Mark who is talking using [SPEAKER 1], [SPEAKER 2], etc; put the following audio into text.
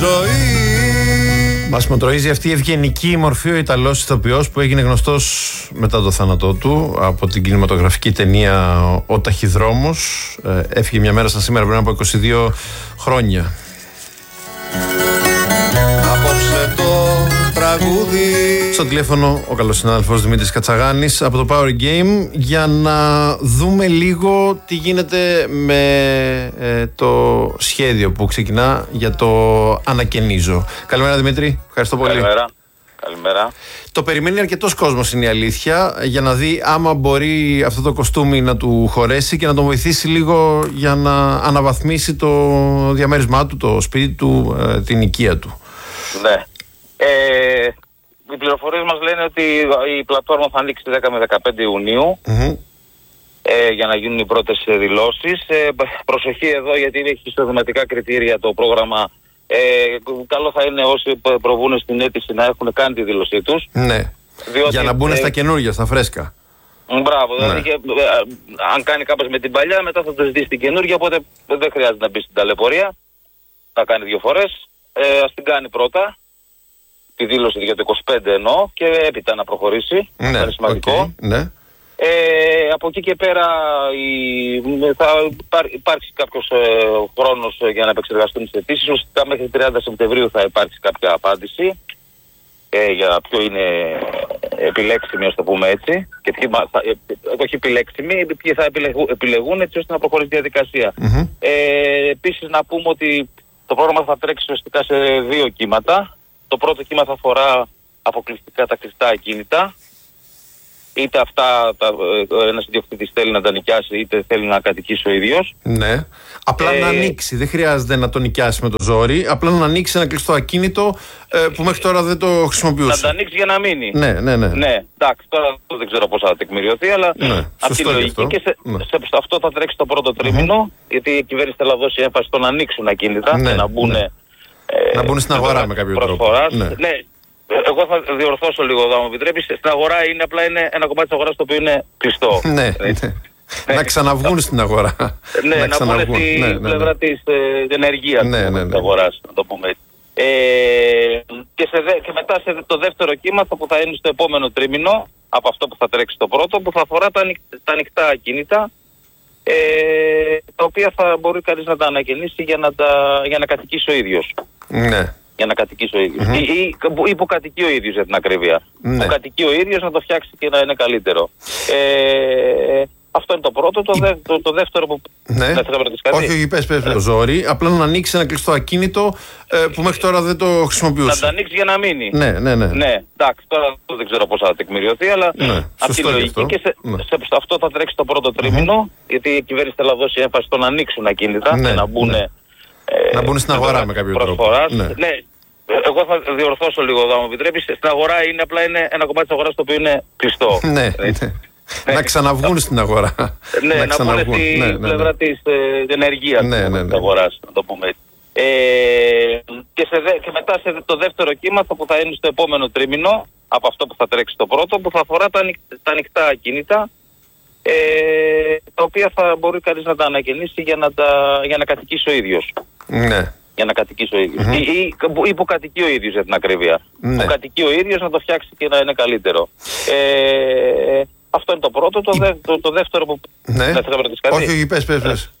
[SPEAKER 1] Μας μοτροίζει αυτή η ευγενική μορφή ο Ιταλός ηθοποιός που έγινε γνωστός μετά το θάνατό του από την κινηματογραφική ταινία «Ο Ταχυδρόμος». Έφυγε μια μέρα σαν σήμερα πριν από 22 χρόνια.
[SPEAKER 2] Απόψε το τραγούδι.
[SPEAKER 1] Στο τηλέφωνο ο καλός συνάδελφος Δημήτρης Κατσαγάνης από το Power Game για να δούμε λίγο τι γίνεται με το σχέδιο που ξεκινά για το Ανακαινίζω. Καλημέρα Δημήτρη, ευχαριστώ πολύ.
[SPEAKER 3] Καλημέρα.
[SPEAKER 1] Το περιμένει αρκετός κόσμος, είναι η αλήθεια, για να δει άμα μπορεί αυτό το κοστούμι να του χωρέσει και να τον βοηθήσει λίγο για να αναβαθμίσει το διαμέρισμά του, το σπίτι του, την οικία του.
[SPEAKER 3] Ναι. Οι πληροφορίες μας λένε ότι η πλατφόρμα θα ανοίξει 10 με 15 Ιουνίου για να γίνουν οι πρώτες δηλώσεις. Προσοχή εδώ, γιατί έχει συστηματικά κριτήρια το πρόγραμμα. Καλό θα είναι όσοι προβούν στην αίτηση να έχουν κάνει τη δήλωσή τους.
[SPEAKER 1] Ναι. Διότι, για να μπουν στα καινούργια, στα φρέσκα.
[SPEAKER 3] Μπράβο.
[SPEAKER 1] Ναι.
[SPEAKER 3] Δηλαδή, αν κάνει κάποιος με την παλιά, μετά θα το ζητήσει την καινούργια, οπότε δεν χρειάζεται να μπει στην ταλαιπωρία. Θα κάνει 2 φορές. Ας την κάνει πρώτα. Τη δήλωση για το 25 εννοώ και έπειτα να προχωρήσει.
[SPEAKER 1] Ναι,
[SPEAKER 3] είναι σημαντικό.
[SPEAKER 1] Okay, ναι.
[SPEAKER 3] Από εκεί και πέρα θα υπάρξει κάποιος χρόνος για να επεξεργαστούν τις αιτήσεις. Ουσιαστικά μέχρι 30 Σεπτεμβρίου θα υπάρξει κάποια απάντηση για ποιο είναι επιλέξιμοι, ας το πούμε έτσι. Και ποιοι όχι επιλέξιμοι, ποιοι θα επιλεγούν έτσι ώστε να προχωρήσει η διαδικασία. Επίσης να πούμε ότι το πρόγραμμα θα τρέξει ουσιαστικά σε 2 κύματα. Το πρώτο κύμα θα αφορά αποκλειστικά τα κλειστά ακίνητα. Είτε αυτά ένας ιδιοκτήτης θέλει να τα νοικιάσει, είτε θέλει να κατοικήσει ο ίδιος.
[SPEAKER 1] Ναι. Απλά να ανοίξει. Δεν χρειάζεται να το νοικιάσει με το ζόρι. Απλά να ανοίξει ένα κλειστό ακίνητο που μέχρι τώρα δεν το χρησιμοποιούσε.
[SPEAKER 3] Να το ανοίξει για να μείνει.
[SPEAKER 1] Ναι.
[SPEAKER 3] Ναι, εντάξει, τώρα δεν ξέρω πώς θα τεκμηριωθεί, αλλά αυτή η λογική. Και σε αυτό θα τρέξει το πρώτο τρίμηνο, γιατί η κυβέρνηση θέλει να δώσει έμφαση στο να ανοίξουν ακίνητα και να μπουν.
[SPEAKER 1] Να μπουν στην αγορά με κάποιο τρόπο.
[SPEAKER 3] Ναι. Εγώ θα διορθώσω λίγο εδώ, αν μου επιτρέπεις. Στην αγορά είναι απλά ένα κομμάτι της αγοράς το οποίο είναι κλειστό.
[SPEAKER 1] Ναι. Να ξαναβγούν στην αγορά.
[SPEAKER 3] Ναι, να μπουν στην πλευρά της ενεργείας της αγοράς, να το πούμε έτσι. Και μετά σε το δεύτερο κύμα που θα είναι στο επόμενο τρίμηνο, από αυτό που θα τρέξει το πρώτο, που θα αφορά τα ανοιχτά ακίνητα, τα οποία θα μπορεί κανείς να τα ανακαινήσει για να κατοικήσει ο ίδιος.
[SPEAKER 1] Ναι.
[SPEAKER 3] Για να κατοικήσει ο ίδιος. Ή που κατοικεί ο ίδιος, για την ακρίβεια. Που κατοικεί ο ίδιος να το φτιάξει και να είναι καλύτερο. Αυτό είναι το πρώτο. Το δεύτερο που.
[SPEAKER 1] Ναι. Όχι, πες. Το ζόρι. Απλά να ανοίξει ένα κλειστό ακίνητο που μέχρι τώρα δεν το χρησιμοποιούσε.
[SPEAKER 3] Να το ανοίξει για να μείνει.
[SPEAKER 1] Ναι.
[SPEAKER 3] Εντάξει, τώρα δεν ξέρω πώς θα τεκμηριωθεί, αλλά αυτή η λογική. Και σε αυτό θα τρέξει το πρώτο τρίμηνο, γιατί η κυβέρνηση θέλει να δώσει έμφαση στο να ανοίξουν ακίνητα και να μπουν.
[SPEAKER 1] Να μπουν στην αγορά με κάποιο τρόπο.
[SPEAKER 3] Ναι. Εγώ θα διορθώσω λίγο εδώ, αν μου επιτρέπεις. Στην αγορά είναι απλά ένα κομμάτι της αγοράς το οποίο είναι κλειστό.
[SPEAKER 1] Ναι. Να ξαναβγούν στην αγορά.
[SPEAKER 3] Ναι, να μπουν στην πλευρά της ενεργείας της αγοράς, να το πούμε έτσι. Και μετά σε το δεύτερο κύμα που θα είναι στο επόμενο τρίμηνο, από αυτό που θα τρέξει το πρώτο, που θα αφορά τα ανοιχτά ακίνητα, τα οποία θα μπορεί κανείς να τα ανακαινήσει για να κατοικήσει ο ίδιος.
[SPEAKER 1] Ναι.
[SPEAKER 3] Για να κατοικήσει ο ίδιος. Ή που κατοικεί ο ίδιος, για την ακρίβεια. Που κατοικεί ο ίδιος να το φτιάξει και να είναι καλύτερο. Αυτό είναι το πρώτο. Το δεύτερο που.
[SPEAKER 1] Όχι, πες.